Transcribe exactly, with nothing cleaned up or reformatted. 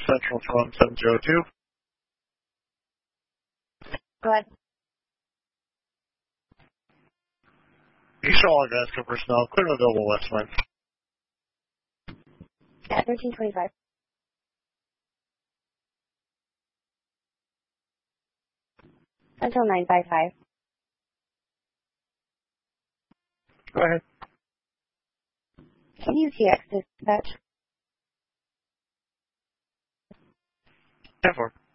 Central to one seven zero two. Go ahead. Eastern Alaska personnel, clear and available west line. At thirteen twenty-five. Until nine five five. Go ahead. Can you T X dispatch? ten four.